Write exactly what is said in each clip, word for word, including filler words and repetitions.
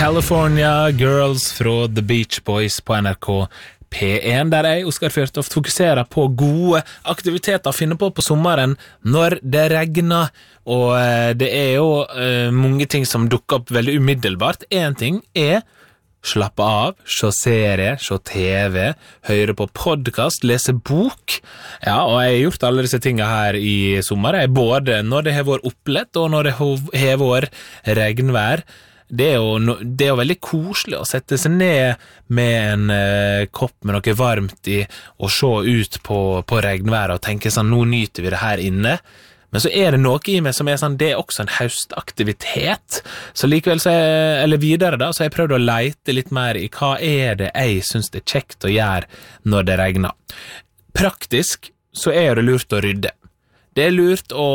California Girls fra The Beach Boys på N R K P en, der jeg, Oskar Fjørtoft, fokuserer på gode aktiviteter å finne på på sommeren når det regner, og det er jo uh, mange ting som dukker opp veldig umiddelbart. En ting er slappe av, se serie, se T V, høre på podcast, lese bok. Ja, og jeg har gjort alle disse tingene her i sommer, jeg, både når det har vært opplett og når det har vært regnvær. Det er, jo no, det er jo veldig koselig å sette seg ned med en uh, kopp med noe varmt i og se ut på, på regnværet og tenke sånn, nå nyter vi det her inne. Men så er det noe i meg som er sånn, det er også en høstaktivitet. Så likevel, så jeg, eller videre da, så har jeg prøvd å leite litt mer i hva er det jeg synes det er kjekt å gjøre når det regner. Praktisk så er det lurt å rydde. Det er lurt å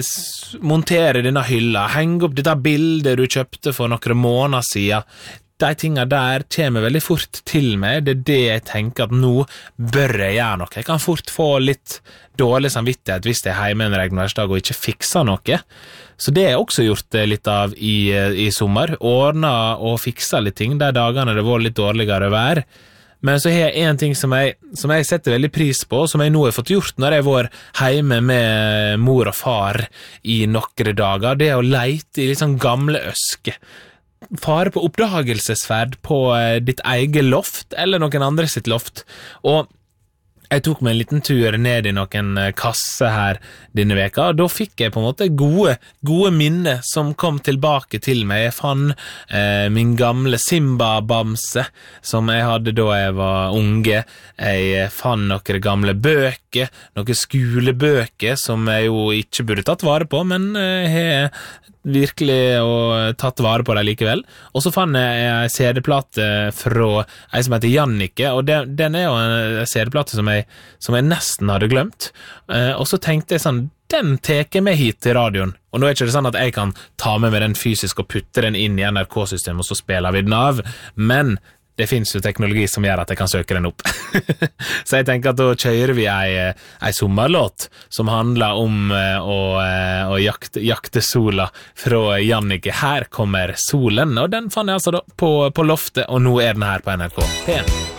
montere denne hylla, henge opp dette bildet du kjøpte for noen måneder siden. De tingene der kommer veldig fort til meg. Det er det jeg tenker at nå bør jeg gjøre noe. Jeg kan fort få litt dårlig samvittighet hvis jeg er hjemme en regnværsdag og ikke fikser noe. Så det har jeg også gjort litt av i, i sommer. Ordnet og fikset litt ting de dagene det var litt dårligere vær. Men så har jeg en ting som jeg, som jeg setter veldig pris på, som jeg nå har fått gjort når jeg var hjemme med mor og far i noen dager, det er å leite i litt sånn gamle øske. Fare på oppdagelsesferd på ditt eget loft, eller noen andre sitt loft. Og jeg tok meg en liten tur ned i noen kasse her denne veka, og da fikk jeg på en måte gode, gode minner som kom tilbake til meg. Jeg fann eh, min gamle Simba-bamse, som jeg hadde da jeg var unge. Jeg fann noen gamle bøker, noen skolebøker, som jeg jo ikke burde tatt vare på, men jeg har virkelig og tatt vare på det likevel. Og så fann jeg en C D-plate fra en som heter Jannike, og den, den er jo en C D-plate som jeg, som jeg nesten hadde glemt. Eh, og så tenkte jeg sånn, den teker meg hit til radioen. Og nå er ikke det sånn at jeg kan ta med meg den fysisk og putte den inn i N R K-systemet, og så spiller vi den av. Men det finnes jo teknologi som gjør at jeg kan søke den opp. Så jeg tenker at da kjører vi ei, ei sommerlåt som handler om å, å jakte, jakte sola fra Jannike. Her kommer solen, og den fann jeg altså da på, på loftet, og nå er den her på N R K P en.